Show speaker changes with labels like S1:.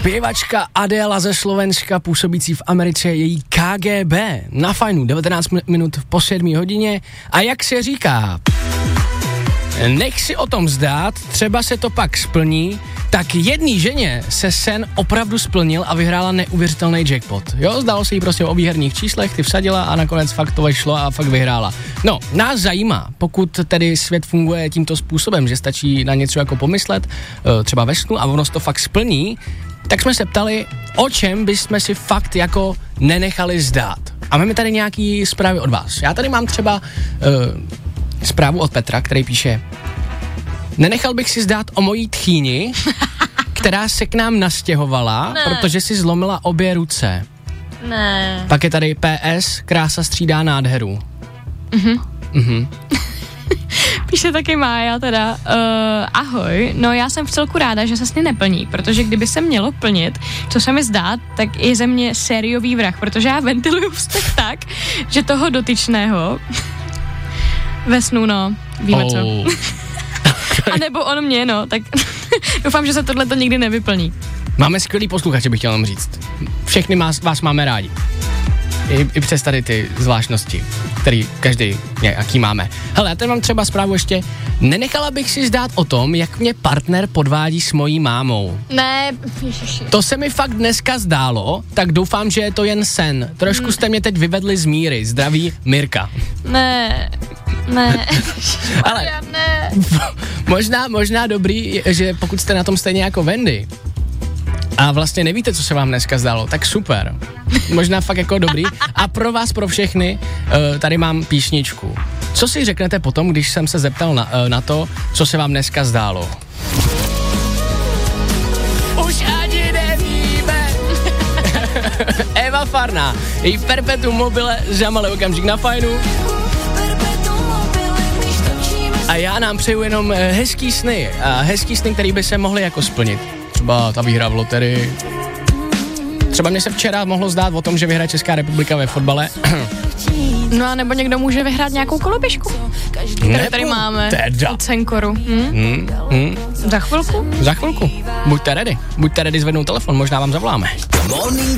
S1: Zpěvačka Adéla ze Slovenska, působící v Americe, její KGB. Na Fajnu, 19 minut po 7 hodině. A jak se říká, nech si o tom zdát, třeba se to pak splní, tak jedný ženě se sen opravdu splnil a vyhrála neuvěřitelný jackpot. Jo, zdálo se jí prostě o výherních číslech, ty vsadila a nakonec fakt to vešlo a fakt vyhrála. No, nás zajímá, pokud tedy svět funguje tímto způsobem, že stačí na něco jako pomyslet, třeba ve snu a ono to fakt splní, tak jsme se ptali, o čem bychom si fakt jako nenechali zdát. A máme tady nějaký zprávy od vás. Já tady mám třeba zprávu od Petra, který píše: nenechal bych si zdát o mojí tchýni, která se k nám nastěhovala, protože si zlomila obě ruce.
S2: Ne.
S1: Pak je tady PS, krása střídá nádheru.
S2: Píše taky Mája teda, ahoj, no já jsem v celku ráda, že se sny neplní, protože kdyby se mělo plnit, co se mi zdá, tak je ze mě sériový vrah, protože já ventiluju vztah tak, že toho dotyčného ve snu, no, víme co. A nebo on mě, no, tak doufám, že se tohleto nikdy nevyplní.
S1: Máme skvělý posluchače, bych chtěl vám říct. Všechny vás máme rádi. I přes tady ty zvláštnosti, který každý nějaký máme. Hele, já tady mám třeba zprávu ještě. Nenechala bych si zdát o tom, jak mě partner podvádí s mojí mámou.
S2: Ne, ježiši.
S1: To se mi fakt dneska zdálo, tak doufám, že je to jen sen. Trošku jste mě teď vyvedli z míry. Zdraví, Mirka.
S2: Ne.
S1: Ale
S2: ne.
S1: možná dobrý, že pokud jste na tom stejně jako Wendy a vlastně nevíte, co se vám dneska zdálo, tak super. Možná fakt jako dobrý. A pro vás, pro všechny, tady mám písničku. Co si řeknete potom, když jsem se zeptal na to, co se vám dneska zdálo? Už ani nevíme. Eva Farná, její Perpetuum mobile, za malý okamžik na Fajnu. A já nám přeju jenom hezký sny, který by se mohly jako splnit. Třeba ta výhra v loterii. Třeba mě se včera mohlo zdát o tom, že vyhraje Česká republika ve fotbale.
S2: No a nebo někdo může vyhrát nějakou koloběžku, kterou tady máme.
S1: Teda.
S2: Od Senkoru. Za chvilku?
S1: Za chvilku. Buďte ready zvednout telefon, možná vám zavoláme.